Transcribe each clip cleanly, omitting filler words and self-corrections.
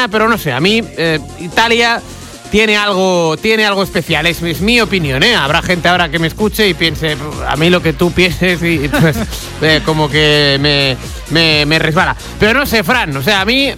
italiana, pero no sé, a mí Italia tiene algo especial, es mi opinión, ¿eh? Habrá gente ahora que me escuche y piense, a mí lo que tú pienses y pues como que me resbala. Pero no sé, Fran, o sea, a mí...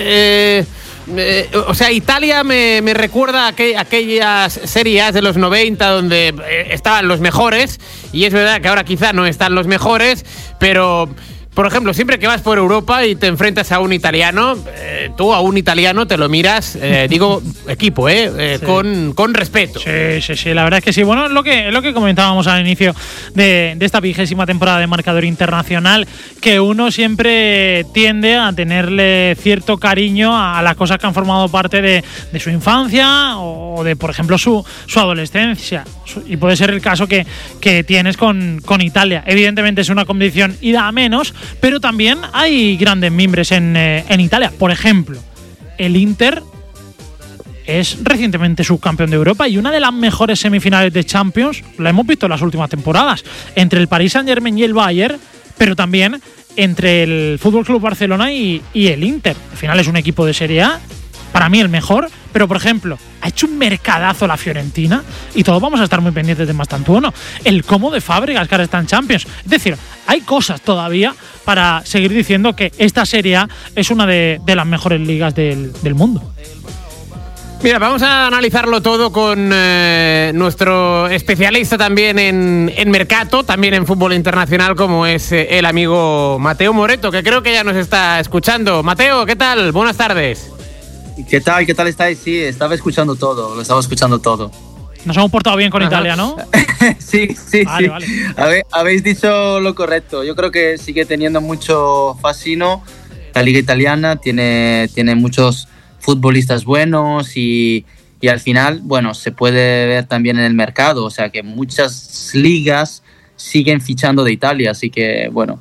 Italia me recuerda a aquellas series de los 90 donde estaban los mejores, y es verdad que ahora quizá no están los mejores, pero... Por ejemplo, siempre que vas por Europa y te enfrentas a un italiano, tú a un italiano te lo miras, digo equipo, sí. con respeto. Sí, la verdad es que sí. Bueno, lo que comentábamos al inicio de esta 20ª temporada de Marcador Internacional, que uno siempre tiende a tenerle cierto cariño a las cosas que han formado parte de su infancia o de, por ejemplo, su adolescencia. Y puede ser el caso que tienes con Italia. Evidentemente es una competición ida a menos, pero también hay grandes mimbres en Italia. Por ejemplo, el Inter es recientemente subcampeón de Europa y una de las mejores semifinales de Champions la hemos visto en las últimas temporadas, entre el Paris Saint-Germain y el Bayern, pero también entre el Fútbol Club Barcelona y el Inter. Al final es un equipo de Serie A, para mí el mejor, pero por ejemplo, ha hecho un mercadazo la Fiorentina y todos vamos a estar muy pendientes de Mastantuono. El cómo de Fábregas, que ahora está en Champions. Es decir, hay cosas todavía para seguir diciendo que esta Serie A es una de las mejores ligas del mundo. Mira, vamos a analizarlo todo con nuestro especialista también en mercato, también en fútbol internacional, como es el amigo Mateo Moreto, que creo que ya nos está escuchando. Mateo, ¿qué tal? Buenas tardes. ¿Qué tal estáis? Sí, lo estaba escuchando todo. Nos hemos portado bien con Italia, ¿no? Sí. Vale. Habéis dicho lo correcto. Yo creo que sigue teniendo mucho fascino. La liga italiana tiene muchos futbolistas buenos y al final, bueno, se puede ver también en el mercado. O sea, que muchas ligas siguen fichando de Italia, así que, bueno...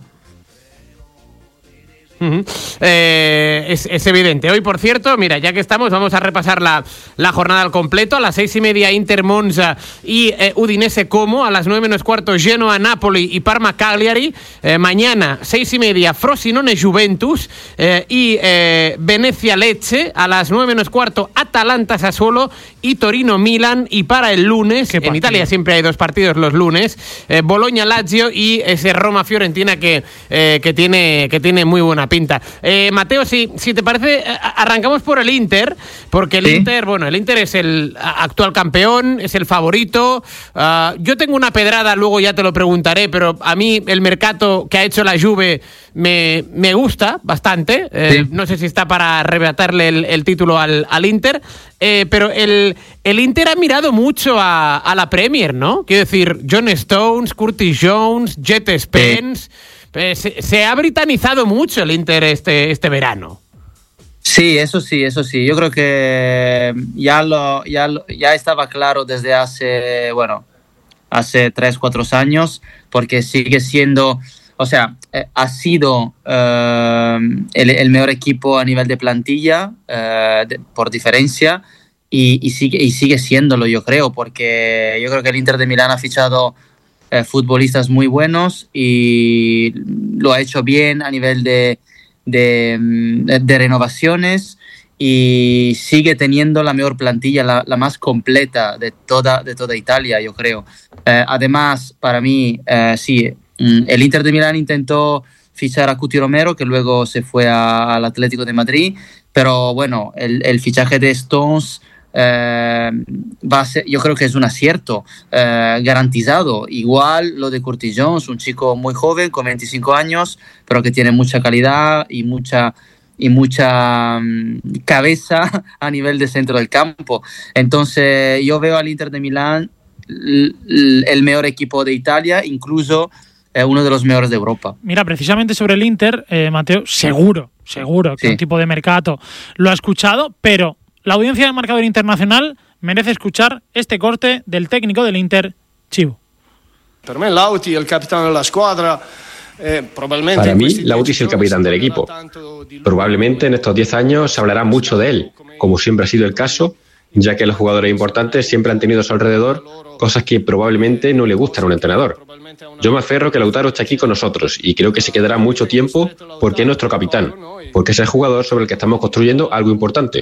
Es evidente. Hoy, por cierto, mira, ya que estamos, vamos a repasar la jornada al completo. A las 6:30 Inter Monza y Udinese Como. A las 9:15 Genoa Napoli y Parma Cagliari. Mañana 6:30 Frosinone Juventus y Venezia Lecce. A las 9:15 Atalanta Sassuolo y Torino Milan. Y para el lunes, en Italia siempre hay 2 partidos los lunes, Bologna Lazio y ese Roma Fiorentina que tiene muy buena pinta. Mateo, si te parece, arrancamos por el Inter, porque el Inter es el actual campeón, es el favorito. Yo tengo una pedrada, luego ya te lo preguntaré, pero a mí el mercado que ha hecho la Juve me gusta bastante. No sé si está para arrebatarle el título al Inter, pero el Inter ha mirado mucho a la Premier, ¿no? Quiero decir, John Stones, Curtis Jones, Jet Spence... Se ha britanizado mucho el Inter este verano. Sí, eso sí. Yo creo que ya estaba claro desde hace 3-4 años, porque sigue siendo, ha sido el mejor equipo a nivel de plantilla, por diferencia, y sigue siéndolo, yo creo, porque yo creo que el Inter de Milán ha fichado futbolistas muy buenos y lo ha hecho bien a nivel de renovaciones, y sigue teniendo la mejor plantilla, la más completa de toda Italia, yo creo. Además, para mí, el Inter de Milán intentó fichar a Cuti Romero, que luego se fue al Atlético de Madrid, pero bueno, el fichaje de Stones yo creo que es un acierto garantizado. Igual lo de Curtis Jones, un chico muy joven con 25 años, pero que tiene mucha calidad y mucha cabeza a nivel de centro del campo. Entonces yo veo al Inter de Milán el mejor equipo de Italia, incluso uno de los mejores de Europa. Mira, precisamente sobre el Inter, Mateo, seguro que un tipo de mercado lo ha escuchado, pero la audiencia de Marcador Internacional merece escuchar este corte del técnico del Inter, Chivo. Para mí, Lauti es el capitán de la escuadra. Para mí, Lauti es el capitán del equipo. Probablemente en estos 10 años se hablará mucho de él, como siempre ha sido el caso, ya que los jugadores importantes siempre han tenido a su alrededor cosas que probablemente no le gustan a un entrenador. Yo me aferro que Lautaro está aquí con nosotros y creo que se quedará mucho tiempo porque es nuestro capitán, porque es el jugador sobre el que estamos construyendo algo importante.